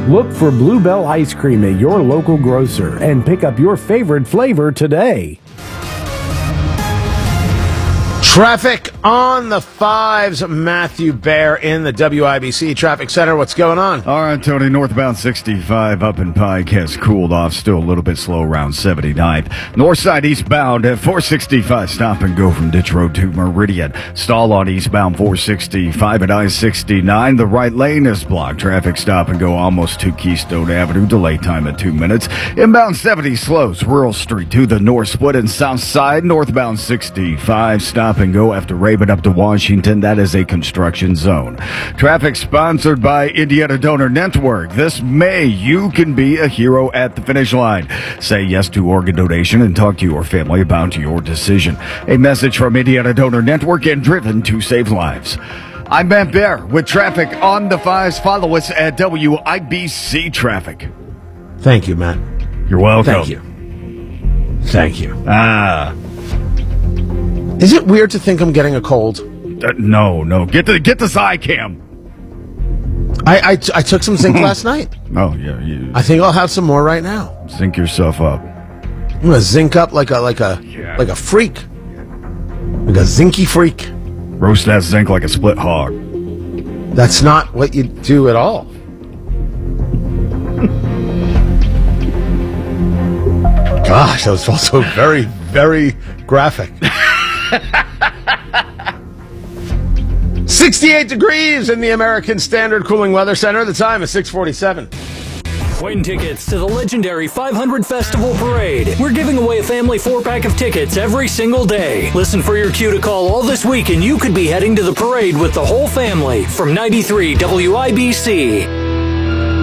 Look for Bluebell Ice Cream at your local grocer and pick up your favorite flavor today. Traffic on the fives. Matthew Bear in the WIBC Traffic Center. What's going on? All right, Tony. Northbound 65 up in Pike has cooled off. Still a little bit slow around 79th. Northside eastbound at 465. Stop and go from Ditch Road to Meridian. Stall on eastbound 465 at I-69. The right lane is blocked. Traffic stop and go almost to Keystone Avenue. Delay time at 2 minutes. Inbound 70 slows. Rural Street to the north split and south side. Northbound 65. Stop and go after Raven up to Washington. That is a construction zone. Traffic sponsored by Indiana Donor Network. This May, you can be a hero at the finish line. Say yes to organ donation and talk to your family about your decision. A message from Indiana Donor Network and Driven to Save Lives. I'm Matt Bear with traffic on the fives. Follow us at WIBC Traffic. Thank you, Matt. You're welcome. Thank you. Thank you. Is it weird to think I'm getting a cold? No. Get the Zicam. I took some zinc last night. Oh yeah, I think I'll have some more right now. Zinc yourself up. I'm gonna zinc up like a freak, like a zinky freak. Roast that zinc like a split hog. That's not what you do at all. Gosh, that was also very, very graphic. 68 degrees in the American Standard Cooling Weather Center. The time is 6:47. Win tickets to the legendary 500 Festival Parade. We're giving away a family 4-pack of tickets every single day. Listen for your cue to call all this week and you could be heading to the parade with the whole family. From 93 WIBC.